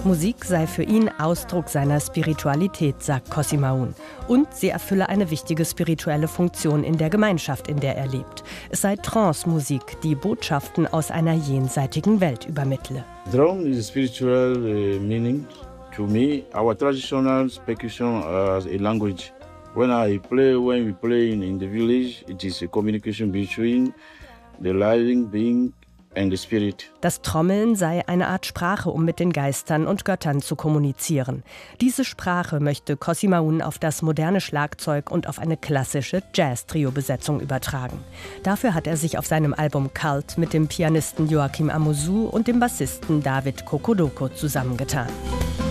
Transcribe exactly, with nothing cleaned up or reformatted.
Musik sei für ihn Ausdruck seiner Spiritualität, sagt Kosimaun. Und sie erfülle eine wichtige spirituelle Funktion in der Gemeinschaft, in der er lebt. Es sei Trance-Musik, die Botschaften aus einer jenseitigen Welt übermittle. Drum is a spiritual uh, meaning to me. Our traditional percussion as a language. When I play, when we play in, in the village, it is a communication between the living being and the spirit. Das Trommeln sei eine Art Sprache, um mit den Geistern und Göttern zu kommunizieren. Diese Sprache möchte Kosimaun auf das moderne Schlagzeug und auf eine klassische Jazz-Trio-Besetzung übertragen. Dafür hat er sich auf seinem Album Cult mit dem Pianisten Joachim Amouzou und dem Bassisten David Kokodoko zusammengetan.